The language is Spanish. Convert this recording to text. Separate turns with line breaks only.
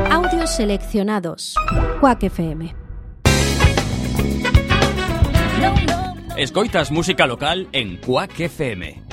Audios seleccionados. Quack FM.
Escoitas música local en Quack FM.